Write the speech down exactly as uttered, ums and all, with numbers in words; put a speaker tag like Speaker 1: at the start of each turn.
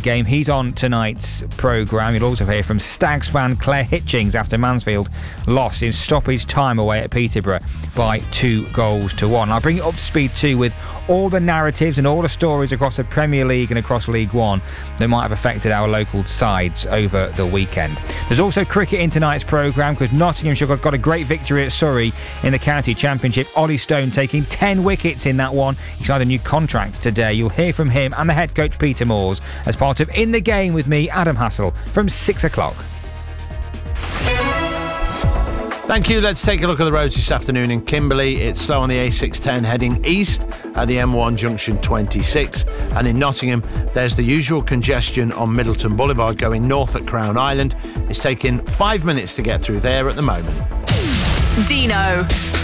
Speaker 1: game. He's on tonight's programme. You'll also hear from Stags fan Claire Hitchings after Mansfield lost in stoppage time away at Peterborough by two goals to one. I'll bring it up to speed too with all the narratives and all the stories across the Premier League and across League One that might have affected our local sides over the weekend. There's also cricket in tonight's programme because Nottinghamshire got a great victory at Surrey in the County Championship. Ollie Stone taking ten wickets in that one. He signed a new contract today. You'll hear from him and the head coach Peter Moores as part of In the Game with me, Adam Hassel, from six o'clock.
Speaker 2: Thank you. Let's take a look at the roads this afternoon in Kimberley. It's slow on the A six ten heading east at the M one junction twenty-six. And in Nottingham, there's the usual congestion on Middleton Boulevard going north at Crown Island. It's taking five minutes to get through there at the moment.
Speaker 3: Dino.